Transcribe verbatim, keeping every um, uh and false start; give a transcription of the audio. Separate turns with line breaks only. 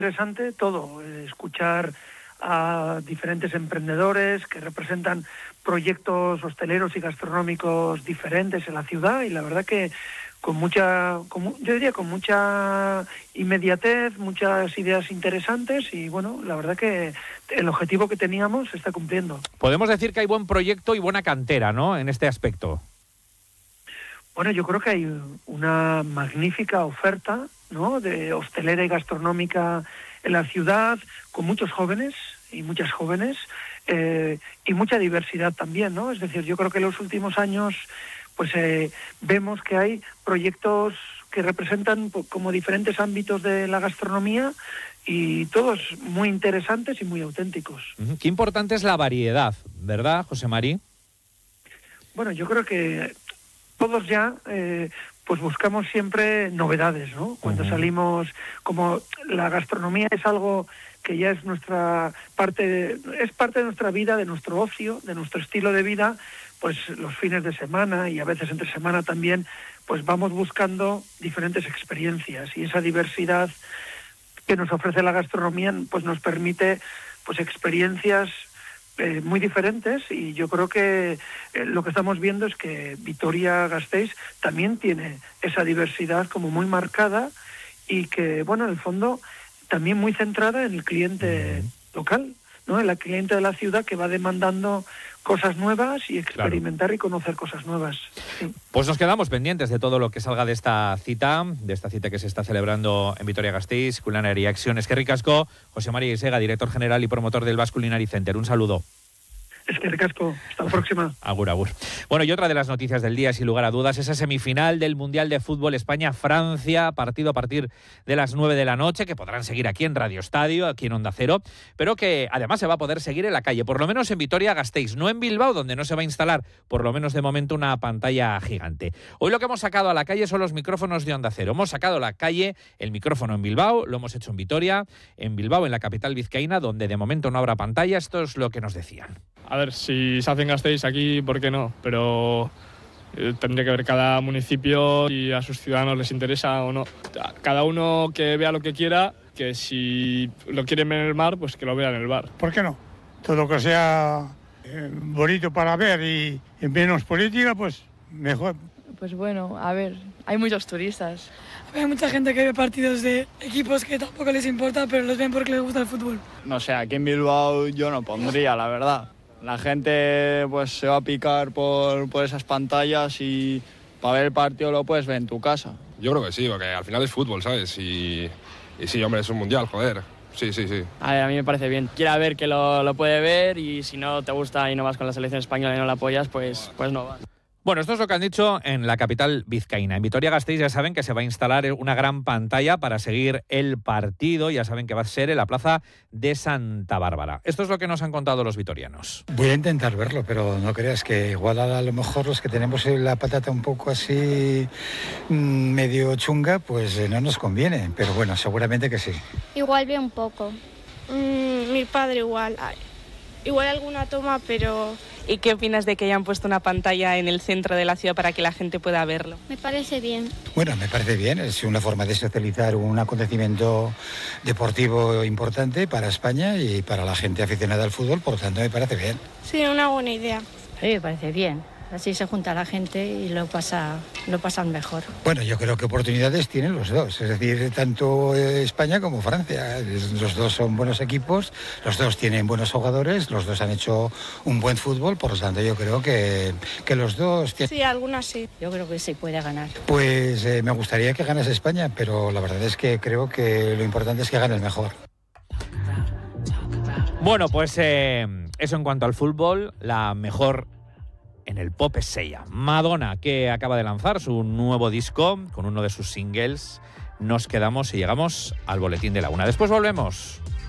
Interesante todo, eh, escuchar a diferentes emprendedores que representan proyectos hosteleros y gastronómicos diferentes en la ciudad, y la verdad que con mucha, con, yo diría con mucha inmediatez, muchas ideas interesantes, y bueno, la verdad que el objetivo que teníamos se está cumpliendo.
Podemos decir que hay buen proyecto y buena cantera, ¿no?, en este aspecto.
Bueno, yo creo que hay una magnífica oferta, ¿no?, de hostelera y gastronómica en la ciudad, con muchos jóvenes y muchas jóvenes, eh, y mucha diversidad también, ¿no? Es decir, yo creo que en los últimos años pues eh, vemos que hay proyectos que representan pues, como diferentes ámbitos de la gastronomía, y todos muy interesantes y muy auténticos.
Uh-huh. Qué importante es la variedad, ¿verdad, José Mari?
Bueno, yo creo que todos ya eh, pues buscamos siempre novedades, ¿no? Cuando uh-huh. salimos, como la gastronomía es algo que ya es nuestra parte, de, es parte de nuestra vida, de nuestro ocio, de nuestro estilo de vida, pues los fines de semana y a veces entre semana también, pues vamos buscando diferentes experiencias, y esa diversidad que nos ofrece la gastronomía pues nos permite pues experiencias Eh, muy diferentes, y yo creo que eh, lo que estamos viendo es que Vitoria-Gasteiz también tiene esa diversidad como muy marcada, y que, bueno, en el fondo también muy centrada en el cliente local, ¿no?, en el cliente de la ciudad, que va demandando cosas nuevas y experimentar, claro, y conocer cosas nuevas. Sí.
Pues nos quedamos pendientes de todo lo que salga de esta cita, de esta cita que se está celebrando en Vitoria-Gasteiz, Culinary Action. Eskerrik asko, José Mari Isega, director general y promotor del Basque Culinary Center. Un saludo.
Eskerrik asko, hasta la próxima.
Agur, agur. Bueno, y otra de las noticias del día, sin lugar a dudas, esa semifinal del Mundial de Fútbol España-Francia, partido a partir de las nueve de la noche, que podrán seguir aquí en Radio Estadio, aquí en Onda Cero, pero que además se va a poder seguir en la calle, por lo menos en Vitoria-Gasteiz, no en Bilbao, donde no se va a instalar, por lo menos de momento, una pantalla gigante. Hoy lo que hemos sacado a la calle son los micrófonos de Onda Cero. Hemos sacado a la calle el micrófono en Bilbao, lo hemos hecho en Vitoria, en Bilbao, en la capital vizcaína, donde de momento no habrá pantalla. Esto es lo que nos decían.
A ver, si se hace en Gasteiz aquí, ¿por qué no? Pero eh, tendría que ver cada municipio y a sus ciudadanos les interesa o no. Cada uno que vea lo que quiera, que si lo quieren ver en el mar, pues que lo vea en el bar.
¿Por qué no? Todo lo que sea eh, bonito para ver y, y menos política, pues mejor.
Pues bueno, a ver, hay muchos turistas.
Hay mucha gente que ve partidos de equipos que tampoco les importa, pero los ven porque les gusta el fútbol.
No sé, aquí en Bilbao yo no pondría, la verdad. La gente pues se va a picar por, por esas pantallas, y para ver el partido lo puedes ver en tu casa.
Yo creo que sí, porque al final es fútbol, ¿sabes? Y, y sí, hombre, es un mundial, joder. Sí, sí, sí.
A ver, a mí me parece bien. Quiera ver que lo, lo puede ver, y si no te gusta y no vas con la selección española y no la apoyas, pues, pues no vas.
Bueno, esto es lo que han dicho en la capital vizcaína. En Vitoria-Gasteiz ya saben que se va a instalar una gran pantalla para seguir el partido. Ya saben que va a ser en la plaza de Santa Bárbara. Esto es lo que nos han contado los vitorianos.
Voy a intentar verlo, pero no creas que igual a lo mejor los que tenemos la patata un poco así medio chunga, pues no nos conviene. Pero bueno, seguramente que sí.
Igual ve un poco.
Mm, mi padre igual. Igual alguna toma, pero...
¿Y qué opinas de que hayan puesto una pantalla en el centro de la ciudad para que la gente pueda verlo?
Me parece bien.
Bueno, me parece bien. Es una forma de socializar un acontecimiento deportivo importante para España y para la gente aficionada al fútbol, por lo tanto me parece bien.
Sí, una buena idea.
Sí, me parece bien. Así se junta la gente y lo pasa, lo pasan mejor.
Bueno, yo creo que oportunidades tienen los dos, es decir, tanto España como Francia. Los dos son buenos equipos, los dos tienen buenos jugadores, los dos han hecho un buen fútbol, por lo tanto yo creo que, que los dos tienen...
Sí, algunas sí.
Yo creo que sí puede ganar.
Pues eh, me gustaría que ganase España, pero la verdad es que creo que lo importante es que gane el mejor.
Bueno, pues eh, eso en cuanto al fútbol, la mejor... en el pop es ella, Madonna, que acaba de lanzar su nuevo disco con uno de sus singles. Nos quedamos y llegamos al boletín de la una. Después volvemos.